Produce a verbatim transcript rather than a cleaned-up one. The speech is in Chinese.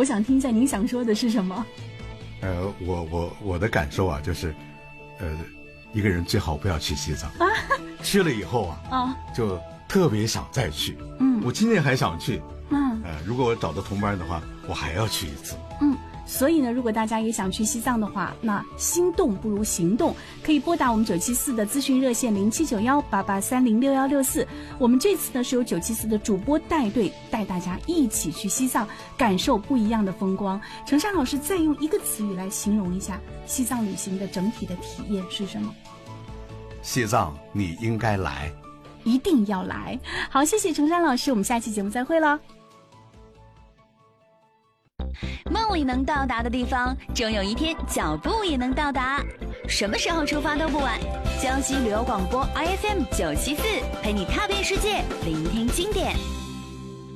我想听一下您想说的是什么。 呃，我我我的感受啊，就是，呃，一个人最好不要去西藏，啊、去了以后啊，啊，就特别想再去。嗯，我今年还想去。嗯，呃，如果我找到同伴的话，我还要去一次。 嗯。所以呢，如果大家也想去西藏的话，那心动不如行动，可以拨打我们九七四的咨询热线零七九幺八八三零六幺六四。我们这次呢是由九七四的主播带队，带大家一起去西藏，感受不一样的风光。程山老师再用一个词语来形容一下西藏旅行的整体的体验是什么？ 西藏你应该来， 一定要来。好，谢谢程山老师，我们下期节目再会了。 梦里能到达的地方，终有一天脚步也能到达。什么时候出发都不晚。江西旅游广播 I F M 九七四陪你踏遍世界，聆听经典。